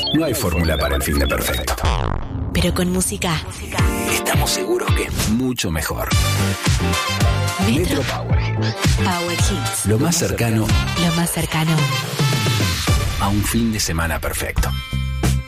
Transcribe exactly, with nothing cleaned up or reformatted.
No hay fórmula para el fin de perfecto. Pero con música Estamos seguros que es mucho mejor. Metro, Metro Power Hits. Power Hits. Lo más cercano Lo más cercano a un fin de semana perfecto.